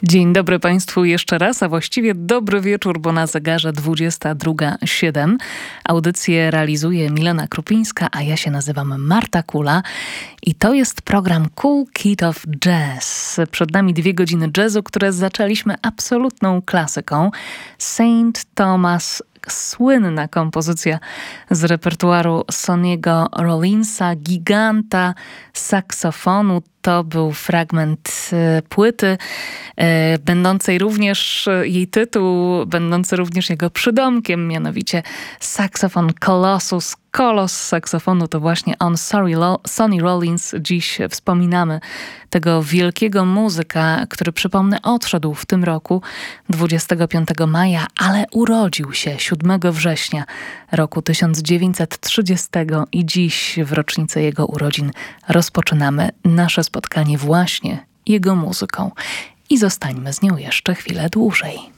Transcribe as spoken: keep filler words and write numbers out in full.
Dzień dobry Państwu jeszcze raz, a właściwie dobry wieczór, bo na zegarze dwudziesta druga siedem. Audycję realizuje Milena Krupińska, a ja się nazywam Marta Kula i to jest program Cool Kid of Jazz. Przed nami dwie godziny jazzu, które zaczęliśmy absolutną klasyką. Saint Thomas, słynna kompozycja z repertuaru Sonny'ego Rollinsa, giganta saksofonu. To był fragment y, płyty, y, będącej również, y, jej tytuł, będący również jego przydomkiem, mianowicie Saxophone Colossus. Kolos saksofonu to właśnie on, Sorry, Lo- Sonny Rollins. Dziś wspominamy tego wielkiego muzyka, który, przypomnę, odszedł w tym roku dwudziestego piątego maja, ale urodził się siódmego września roku tysiąc dziewięćset trzydziestego i dziś w rocznicę jego urodzin rozpoczynamy nasze spotkanie właśnie jego muzyką. I zostańmy z nią jeszcze chwilę dłużej.